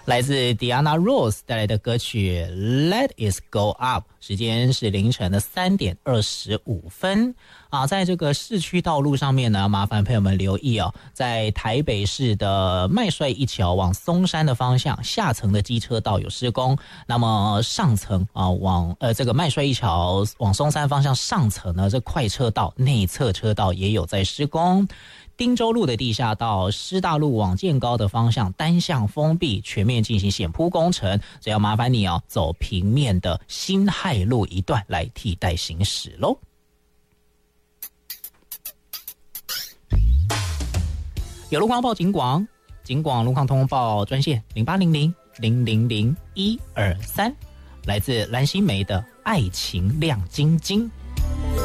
来自 Diana Ross 带来的歌曲 Let It Go Up， 时间是凌晨的3点25分啊。在这个市区道路上面呢，麻烦朋友们留意哦，在台北市的麦帅一桥往松山的方向，下层的机车道有施工，那么上层啊往这个麦帅一桥往松山方向上层呢，这快车道内侧车道也有在施工。汀州路的地下道、师大路往建高的方向单向封闭，全面进行险铺工程，所以要麻烦你哦，走平面的辛亥路一段来替代行驶喽。有路况报警广，警广路况通报专线0800000123，来自蓝心湄的《爱情亮晶晶》。